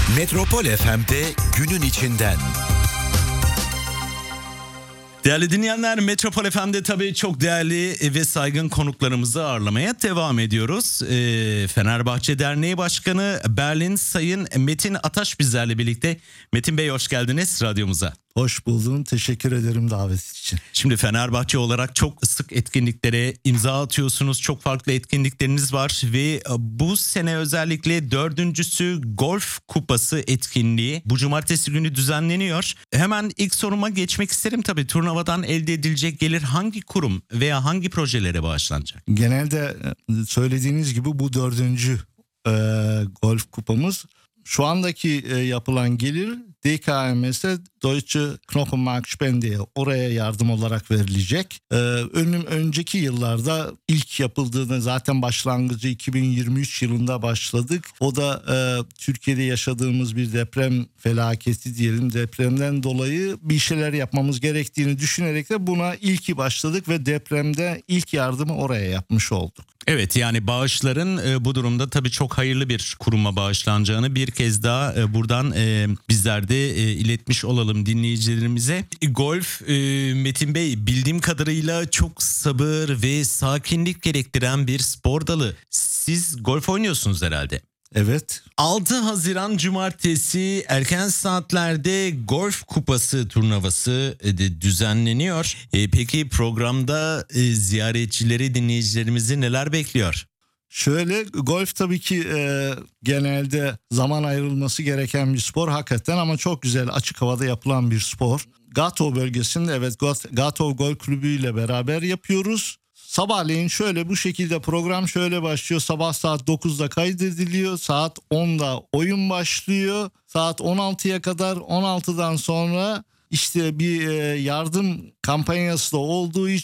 Metropol FM'de günün içinden. Değerli dinleyenler, Metropol FM'de tabii çok değerli ve saygın konuklarımızı ağırlamaya devam ediyoruz. Fenerbahçe Derneği Başkanı Berlin Sayın Metin Ataş bizlerle birlikte. Metin Bey, hoş geldiniz radyomuza. Hoş buldum. Teşekkür ederim davet için. Şimdi Fenerbahçe olarak çok sık etkinliklere imza atıyorsunuz. Çok farklı etkinlikleriniz var ve bu sene özellikle 4. Golf Kupası etkinliği bu cumartesi günü düzenleniyor. Hemen ilk soruma geçmek isterim tabii. Turnuvadan elde edilecek gelir hangi kurum veya hangi projelere bağışlanacak? Genelde söylediğiniz gibi bu 4. Golf Kupamız. Şu andaki yapılan gelir DKMS'e Deutsche Knochenmarkspende oraya yardım olarak verilecek. Önceki yıllarda ilk yapıldığını zaten başlangıcı 2023 yılında başladık. O da Türkiye'de yaşadığımız bir deprem felaketi diyelim. Depremden dolayı bir şeyler yapmamız gerektiğini düşünerek de buna ilki başladık ve depremde ilk yardımı oraya yapmış olduk. Evet, yani bağışların bu durumda tabii çok hayırlı bir kuruma bağışlanacağını bir kez daha buradan bizler de iletmiş olalım dinleyicilerimize. Golf, Metin Bey, bildiğim kadarıyla çok sabır ve sakinlik gerektiren bir spor dalı. Siz golf oynuyorsunuz herhalde. Evet. 6 Haziran Cumartesi erken saatlerde Golf Kupası turnuvası düzenleniyor. Peki programda ziyaretçileri, dinleyicilerimizi neler bekliyor? Şöyle, golf tabii ki genelde zaman ayrılması gereken bir spor hakikaten, ama çok güzel açık havada yapılan bir spor. Gatow bölgesinde, evet, Gatow Golf Kulübü ile beraber yapıyoruz. Sabahleyin şöyle, bu şekilde program şöyle başlıyor. Sabah saat 9'da kaydediliyor. Saat 10'da oyun başlıyor. Saat 16'ya kadar, 16'dan sonra işte bir yardım kampanyası da olduğu için